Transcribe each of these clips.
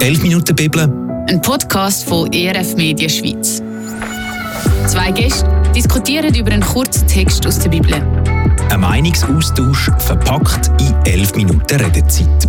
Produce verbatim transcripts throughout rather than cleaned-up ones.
elf Minuten Bibel. Ein Podcast von E R F Media Schweiz. Zwei Gäste diskutieren über einen kurzen Text aus der Bibel. Ein Meinungsaustausch verpackt in elf Minuten Redezeit.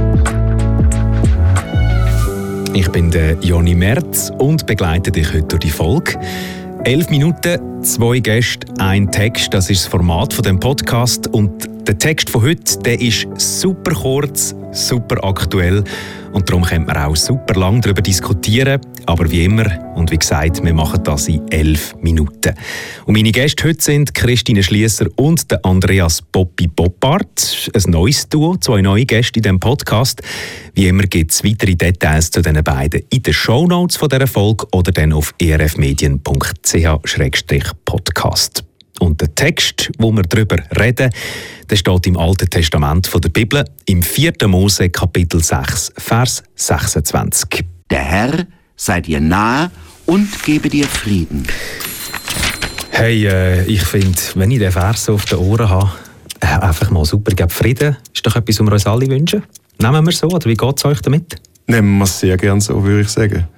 Ich bin der Joni Merz und begleite dich heute durch die Folge. Elf Minuten, zwei Gäste, ein Text, das ist das Format von dem Podcast. Und der Text von heute, der ist super kurz, super aktuell. Und darum können wir auch super lang darüber diskutieren. Aber wie immer, und wie gesagt, wir machen das in elf Minuten. Und meine Gäste heute sind Christine Schliesser und der Andreas Poppi Boppard. Ein neues Duo, zwei neue Gäste in diesem Podcast. Wie immer gibt es weitere Details zu diesen beiden in den Shownotes von dieser Folge oder dann auf e r f medien punkt c h slash podcast. Und der Text, wo wir darüber reden, der steht im Alten Testament von der Bibel, im vierten Mose Kapitel sechs, Vers sechsundzwanzig. Der Herr sei dir nahe und gebe dir Frieden. Hey, äh, ich finde, wenn ich den Vers so auf den Ohren habe, äh, einfach mal super. Ich glaube, Frieden ist doch etwas, was wir uns alle wünschen. Nehmen wir es so, oder wie geht es euch damit? Nehmen wir es sehr gerne so, würde ich sagen.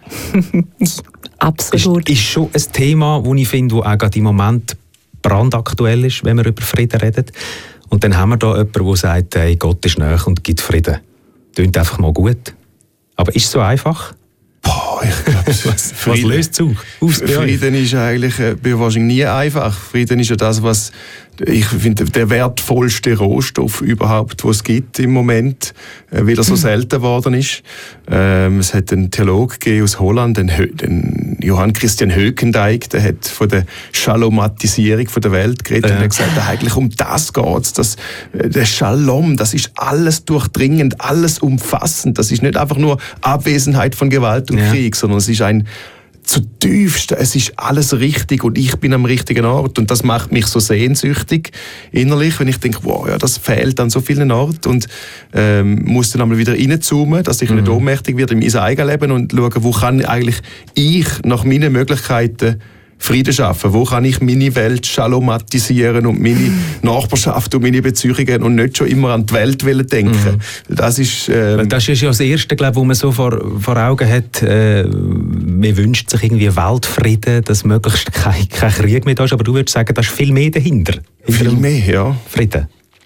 Absolut. Ist, ist schon ein Thema, das ich finde, das auch gerade im Moment brandaktuell ist, wenn wir über Frieden reden. Und dann haben wir da jemanden, der sagt, hey, Gott ist nahe und gibt Frieden. Tönt einfach mal gut. Aber ist es so einfach? Boah, ich glaube, was, was löst es aus? Frieden ist eigentlich äh, wahrscheinlich nie einfach. Frieden ist ja das, was ich finde, der wertvollste Rohstoff überhaupt, den es gibt im Moment, äh, weil er so selten geworden ist. Ähm, es hat einen Theologen gegeben aus Holland, den, den Johann Christian Höckendijk, der hat von der Shalomatisierung von der Welt geredet, ja. Und hat gesagt, eigentlich um das geht's. Das, der Shalom, das ist alles durchdringend, alles umfassend. Das ist nicht einfach nur Abwesenheit von Gewalt und ja. Krieg, sondern es ist ein zutiefst, es ist alles richtig und ich bin am richtigen Ort und das macht mich so sehnsüchtig innerlich, wenn ich denke, wow, ja, das fehlt an so vielen Orten und ähm, muss dann einmal wieder reinzoomen, dass ich mhm. nicht ohnmächtig werde in mein eigenes Leben und schauen, wo kann eigentlich ich nach meinen Möglichkeiten Frieden schaffen, wo kann ich meine Welt schalomatisieren und meine Nachbarschaft und meine Beziehungen und nicht schon immer an die Welt denken. Mhm. Das ist, ähm das ist ja das Erste, glaube ich, wo man so vor, vor Augen hat. Äh, man wünscht sich irgendwie Weltfrieden, dass möglichst kein, kein Krieg mehr da ist, aber du würdest sagen, da ist viel mehr dahinter. Viel mehr, ja. Frieden.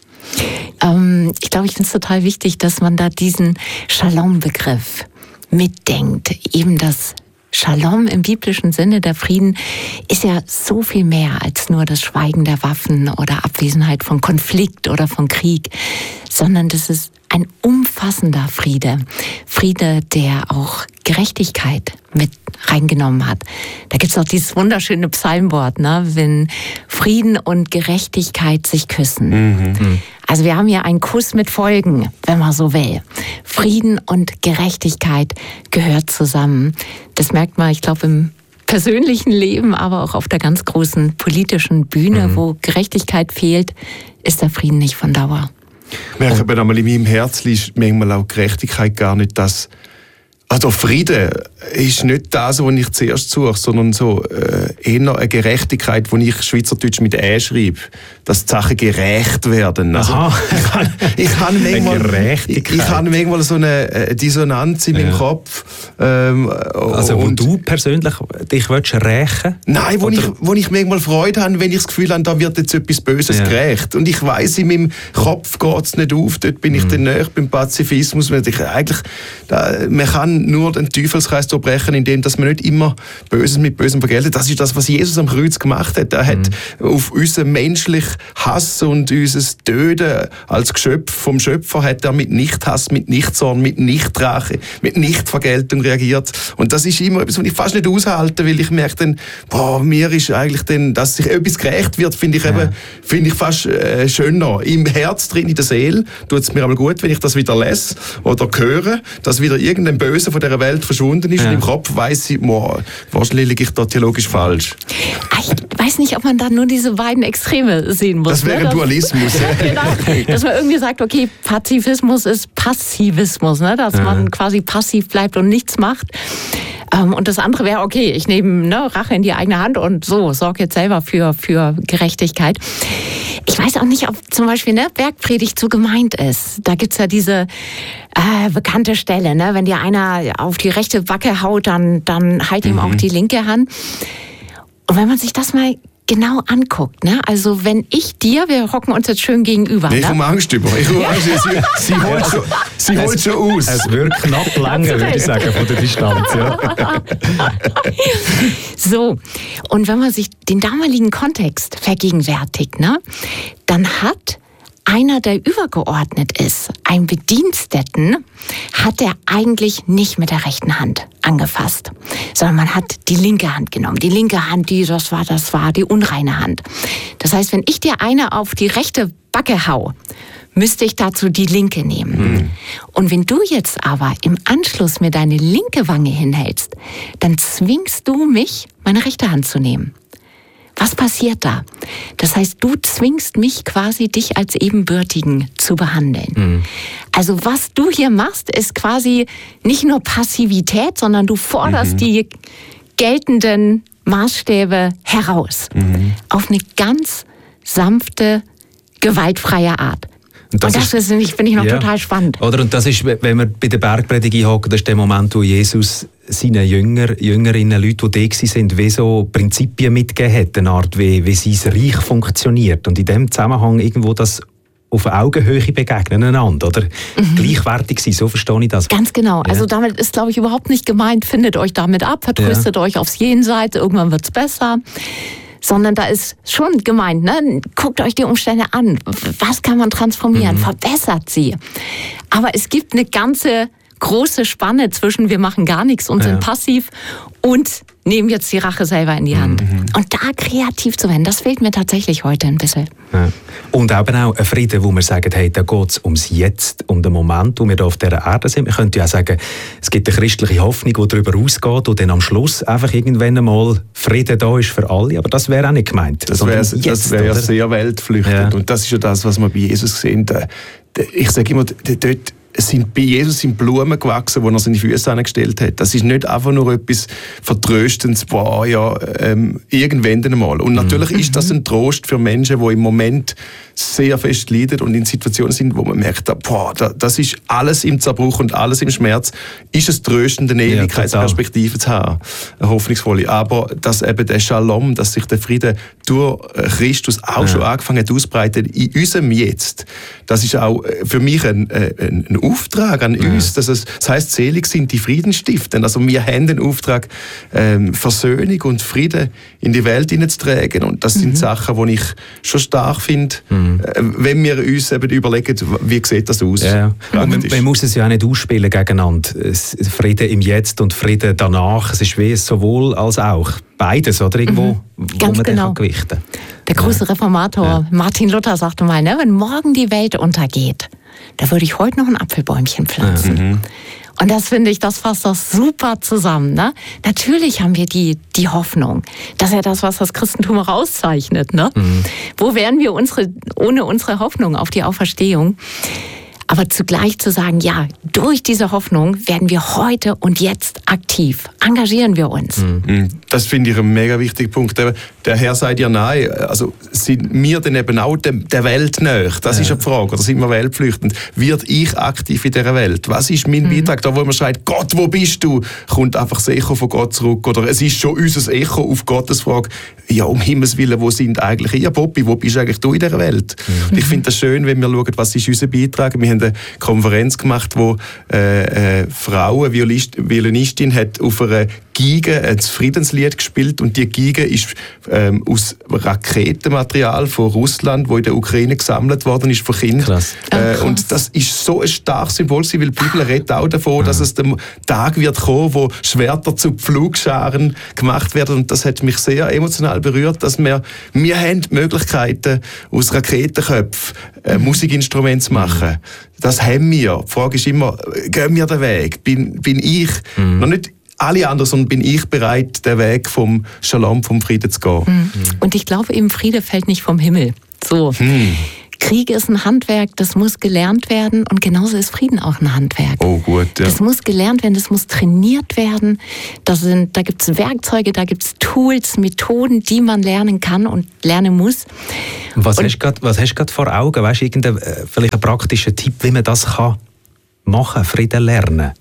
Ähm, ich glaube, ich finde es total wichtig, dass man da diesen Shalom-Begriff mitdenkt. Eben das Shalom im biblischen Sinne, der Frieden, ist ja so viel mehr als nur das Schweigen der Waffen oder Abwesenheit von Konflikt oder von Krieg, sondern das ist ein umfassender Friede. Friede, der auch Gerechtigkeit mit reingenommen hat. Da gibt es auch dieses wunderschöne Psalmwort, ne? Wenn Frieden und Gerechtigkeit sich küssen. Mhm. Also wir haben hier einen Kuss mit Folgen, wenn man so will. Frieden und Gerechtigkeit gehört zusammen. Das merkt man, ich glaube, im persönlichen Leben, aber auch auf der ganz großen politischen Bühne, mhm. wo Gerechtigkeit fehlt, ist der Frieden nicht von Dauer. Ich merke aber einmal, in meinem Herzen ist manchmal auch Gerechtigkeit gar nicht das. Also Frieden ist nicht das, was ich zuerst suche, sondern so äh, eher eine Gerechtigkeit, die ich Schweizerdeutsch mit «ä» schreibe, dass die Sachen gerecht werden. Also, Aha. Ich habe ich hab manchmal, ich, ich hab manchmal so eine Dissonanz in ja. meinem Kopf. Ähm, also wo du persönlich dich willst rächen? Nein, wo ich, wo ich manchmal Freude habe, wenn ich das Gefühl habe, da wird jetzt etwas Böses ja. gerecht. Und ich weiss, in meinem Kopf geht es nicht auf, dort bin ich mhm. dann näher beim Pazifismus. Ich, eigentlich, da, man kann nur den Teufelskreis durchbrechen, indem dass man nicht immer Böses mit Bösem vergeltet. Das ist das, was Jesus am Kreuz gemacht hat. Er hat mhm. auf unseren menschlichen Hass und unser Töten als Geschöpf vom Schöpfer hat er mit Nichthass, mit Nichtzorn, mit Nichtrache, mit Nichtvergeltung reagiert. Und das ist immer etwas, was ich fast nicht aushalte, weil ich merke dann, boah, mir ist eigentlich dann, dass sich etwas gerecht wird, finde ich, ja. eben, finde ich fast äh, schöner. Im Herz drin, in der Seele, tut es mir aber gut, wenn ich das wieder lese oder höre, dass wieder irgendein Böse von dieser Welt verschwunden ist. Ja. Und im Kopf weiss ich, boah, wahrscheinlich liege ich da theologisch falsch. Ich weiß nicht, ob man da nur diese beiden Extreme sehen muss. Das wäre ne? ein Dualismus. Ja, genau. Dass man irgendwie sagt, okay, Pazifismus ist Passivismus, ne? Dass ja. man quasi passiv bleibt und nichts macht. Ähm, und das andere wäre, okay, ich nehme ne, Rache in die eigene Hand und so, sorge jetzt selber für, für Gerechtigkeit. Ich weiß auch nicht, ob zum Beispiel ne, Bergpredigt so gemeint ist. Da gibt's ja diese äh, bekannte Stelle, ne? Wenn dir einer auf die rechte Backe haut, dann, dann halt ihm mhm. auch die linke Hand. Und wenn man sich das mal genau anguckt, ne? Also wenn ich dir, wir hocken uns jetzt schön gegenüber. Nee, ich ne? habe Angst über. Ich habe Angst, sie, sie holt schon, sie holt schon aus. Es wird knapp lange, würde ich sagen, von der Distanz. Ja. So, und wenn man sich den damaligen Kontext vergegenwärtigt, ne, dann hat einer, der übergeordnet ist, ein Bediensteten, hat er eigentlich nicht mit der rechten Hand angefasst, sondern man hat die linke Hand genommen. Die linke Hand, die, das war, das war die unreine Hand. Das heißt, wenn ich dir eine auf die rechte Backe hau, müsste ich dazu die linke nehmen. Mhm. Und wenn du jetzt aber im Anschluss mir deine linke Wange hinhältst, dann zwingst du mich, meine rechte Hand zu nehmen. Was passiert da? Das heißt, du zwingst mich quasi, dich als Ebenbürtigen zu behandeln. Mhm. Also was du hier machst, ist quasi nicht nur Passivität, sondern du forderst mhm. die geltenden Maßstäbe heraus. Mhm. Auf eine ganz sanfte, gewaltfreie Art. Und das, und das ist, finde ich, find ich noch ja. total spannend. Oder? Und das ist, wenn wir bei der Bergpredigt einhocken, das ist der Moment, wo Jesus seinen Jünger, Jüngerinnen, Leute, die da sind, wie so Prinzipien mitgegeben hat, eine Art, wie, wie sein Reich funktioniert. Und in dem Zusammenhang irgendwo das auf Augenhöhe begegnen einander, oder? Mhm. Gleichwertig sein, so verstehe ich das. Ganz genau. Ja. Also damit ist, glaube ich, überhaupt nicht gemeint, findet euch damit ab, vertröstet ja. euch aufs Jenseits, irgendwann wird's besser. Sondern da ist schon gemeint, ne? Guckt euch die Umstände an. Was kann man transformieren? Mhm. Verbessert sie. Aber es gibt eine ganze große Spanne zwischen wir machen gar nichts und ja. sind passiv und nehmen jetzt die Rache selber in die Hand. Mhm. Und da kreativ zu werden, das fehlt mir tatsächlich heute ein bisschen. Ja. Und eben auch ein Frieden, wo wir sagen, hey, da geht es ums Jetzt, um den Moment, wo wir hier auf dieser Erde sind. Wir könnten ja auch sagen, es gibt eine christliche Hoffnung, die darüber ausgeht und dann am Schluss einfach irgendwann einmal Frieden da ist für alle. Aber das wäre auch nicht gemeint. Das wäre wär ja sehr weltflüchtend. Ja. Und das ist ja das, was wir bei Jesus sehen. Ich sage immer, dort es sind bei Jesus sind Blumen gewachsen, wo er seine Füße angestellt hat. Das ist nicht einfach nur etwas Vertröstendes, boah, ja, ähm, irgendwann einmal. Und natürlich mhm. ist das ein Trost für Menschen, die im Moment sehr fest leiden und in Situationen sind, wo man merkt, boah, das ist alles im Zerbruch und alles im Schmerz. Ist es tröstend, eine Ewigkeitsperspektive ja, zu haben, eine hoffnungsvolle. Aber dass eben der Shalom, dass sich der Friede durch Christus auch ja. schon angefangen hat auszubreiten in unserem Jetzt, das ist auch für mich ein, ein, ein Auftrag an uns. Ja. Dass es, das heisst, selig sind die Friedensstiften. Also wir haben den Auftrag, ähm, Versöhnung und Frieden in die Welt hineinzutragen. Und das mhm. sind Sachen, die ich schon stark finde, mhm. äh, wenn wir uns eben überlegen, wie sieht das aus. Ja. Man, man muss es ja auch nicht ausspielen gegeneinander. Frieden im Jetzt und Frieden danach. Es ist wie sowohl als auch. Beides, oder? Irgendwo, mhm. wo Ganz man genau. den gewichten kann. Der große Reformator ja. Martin Luther sagte mal, ne, wenn morgen die Welt untergeht, da würde ich heute noch ein Apfelbäumchen pflanzen. Ja. Mhm. Und das finde ich, das fasst das super zusammen. Ne? Natürlich haben wir die, die Hoffnung. Das ist ja das, was das Christentum auch auszeichnet. Ne? Mhm. Wo wären wir unsere, ohne unsere Hoffnung auf die Auferstehung? Aber zugleich zu sagen, ja, durch diese Hoffnung werden wir heute und jetzt aktiv. Engagieren wir uns. Das finde ich einen mega wichtigen Punkt. Der Herr sagt ja nein. Also sind wir dann eben auch der Welt nahe? Das ja. ist eine Frage. Oder sind wir weltflüchtend? Wird ich aktiv in dieser Welt? Was ist mein mhm. Beitrag? Da, wo man schreit, Gott, wo bist du? Kommt einfach das Echo von Gott zurück. Oder es ist schon unser Echo auf Gottes Frage, ja, um Himmels Willen, wo sind eigentlich ihr, Poppy? Wo bist eigentlich du in dieser Welt? Mhm. Ich finde das schön, wenn wir schauen, was ist unser Beitrag. Wir haben eine Konferenz gemacht, wo äh, äh, Frau, eine Violist, Violinistin, hat auf einer Geige ein Friedenslied gespielt und die Geige ist ähm, aus Raketenmaterial von Russland, wo in der Ukraine gesammelt worden ist von Kindern. Krass. Äh, oh, und das ist so ein starkes Symbol, weil die Bibel redet auch davon, dass es der Tag wird kommen, wo Schwerter zu Pflugscharen gemacht werden. Und das hat mich sehr emotional berührt, dass wir, wir haben die Möglichkeiten, aus Raketenköpfen äh, Musikinstrumente zu machen. Das haben wir. Die Frage ist immer, gehen wir den Weg? Bin, bin ich mhm. noch nicht alle anderen, sondern bin ich bereit, den Weg vom Shalom, vom Frieden zu gehen. Mhm. Und ich glaube eben, Friede fällt nicht vom Himmel. So. Mhm. Krieg ist ein Handwerk, das muss gelernt werden und genauso ist Frieden auch ein Handwerk. Oh gut, ja. Das muss gelernt werden, das muss trainiert werden. Das sind, da gibt es Werkzeuge, da gibt es Tools, Methoden, die man lernen kann und lernen muss. Was und hast du gerade vor Augen? Weißt du, irgendein, vielleicht ein praktischer Tipp, wie man das kann machen, Frieden lernen?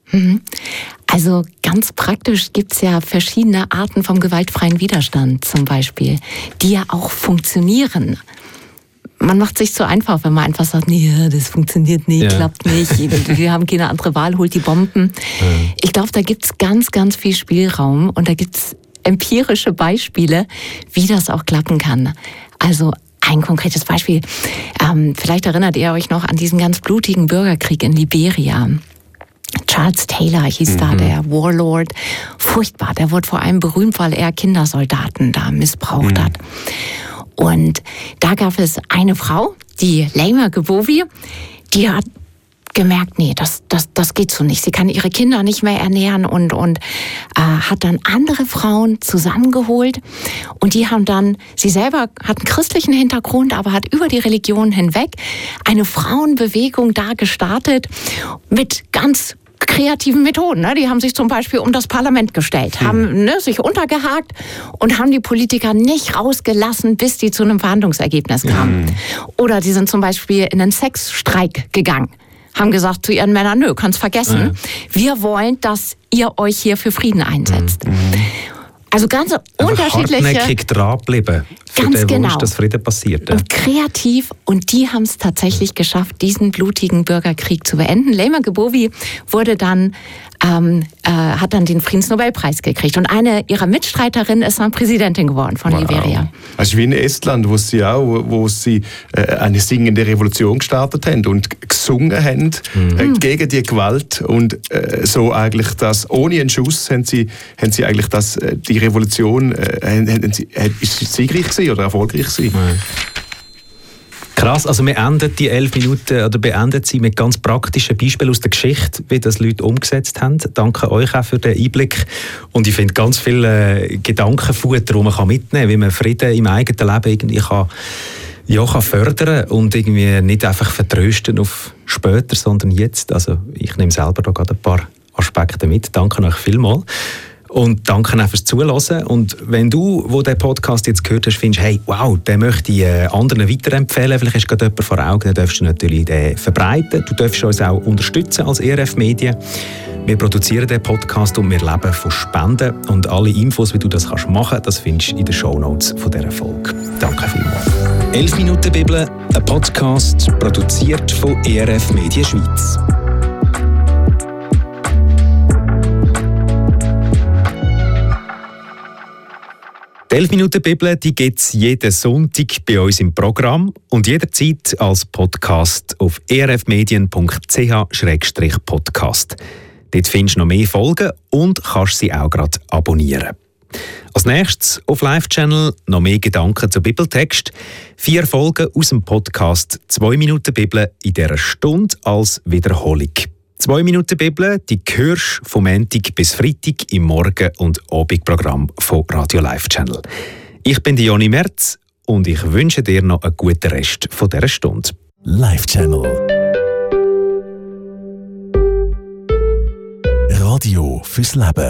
Also ganz praktisch gibt es ja verschiedene Arten vom gewaltfreien Widerstand zum Beispiel, die ja auch funktionieren. Man macht sich zu einfach, wenn man einfach sagt, nee, das funktioniert nicht, ja. klappt nicht, wir haben keine andere Wahl, holt die Bomben. Ja. Ich glaube, da gibt es ganz, ganz viel Spielraum und da gibt es empirische Beispiele, wie das auch klappen kann. Also ein konkretes Beispiel, ähm, vielleicht erinnert ihr euch noch an diesen ganz blutigen Bürgerkrieg in Liberia. Charles Taylor hieß mhm. da, der Warlord. Furchtbar, der wurde vor allem berühmt, weil er Kindersoldaten da missbraucht mhm. hat. Und da gab es eine Frau, die Laima Gbowie, die hat gemerkt, nee, das, das, das geht so nicht. Sie kann ihre Kinder nicht mehr ernähren und, und äh, hat dann andere Frauen zusammengeholt. Und die haben dann, sie selber hat einen christlichen Hintergrund, aber hat über die Religion hinweg eine Frauenbewegung da gestartet mit ganz kreativen Methoden. Ne? Die haben sich zum Beispiel um das Parlament gestellt, hm. haben ne, sich untergehakt und haben die Politiker nicht rausgelassen, bis die zu einem Verhandlungsergebnis kamen. Hm. Oder die sind zum Beispiel in einen Sexstreik gegangen, haben gesagt zu ihren Männern, nö, kannst vergessen, ja. wir wollen, dass ihr euch hier für Frieden einsetzt. Mhm. Also ganz einfach unterschiedliche... hartnäckig dranbleiben, für ganz den genau. Wunsch, dass Frieden passiert. Und kreativ, und die haben es tatsächlich geschafft, diesen blutigen Bürgerkrieg zu beenden. Laima Gbowie wurde dann, ähm, äh, hat dann den Friedensnobelpreis gekriegt. Und eine ihrer Mitstreiterinnen ist dann Präsidentin geworden von wow. Liberia. Also wie in Estland, wo sie auch, wo sie äh, eine singende Revolution gestartet haben und gesungen haben mhm. äh, gegen die Gewalt und äh, so eigentlich das, ohne einen Schuss haben sie, haben sie eigentlich das, äh, die Revolution, äh, haben sie, äh, ist sie siegreich gewesen oder erfolgreich gewesen? Mhm. Krass, also wir enden die elf Minuten oder beenden sie mit ganz praktischen Beispielen aus der Geschichte, wie das Leute umgesetzt haben. Danke euch auch für den Einblick. Und ich finde ganz viele äh, Gedankenfutter, die man mitnehmen kann, wie man Frieden im eigenen Leben irgendwie kann, ja, kann fördern und irgendwie nicht einfach vertrösten auf später, sondern jetzt. Also ich nehme selber da gerade ein paar Aspekte mit. Danke euch vielmals. Und danke auch fürs Zuhören. Und wenn du, wo den Podcast jetzt gehört hast, findest, hey, wow, den möchte ich äh, anderen weiterempfehlen, vielleicht hast du gerade jemanden vor Augen, dann darfst du natürlich den verbreiten. Du darfst uns auch unterstützen als E R F Medien. Wir produzieren den Podcast und wir leben von Spenden. Und alle Infos, wie du das kannst machen, das findest du in den Shownotes von dieser Folge. Danke vielmals. elf Minuten Bibel, ein Podcast, produziert von E R F Medien Schweiz. Die elf Minuten Bibel gibt es jeden Sonntag bei uns im Programm und jederzeit als Podcast auf e r f medien punkt c h slash podcast. Dort findest du noch mehr Folgen und kannst sie auch gerade abonnieren. Als nächstes auf Live-Channel noch mehr Gedanken zum Bibeltext. Vier Folgen aus dem Podcast «Zwei Minuten Bibel» in dieser Stunde als Wiederholung. Zwei Minuten Bibel, die hörst du vom Montag bis Freitag im Morgen- und Abendprogramm von Radio Live Channel. Ich bin Joni Merz und ich wünsche dir noch einen guten Rest von dieser Stunde. Live Channel. Radio fürs Leben.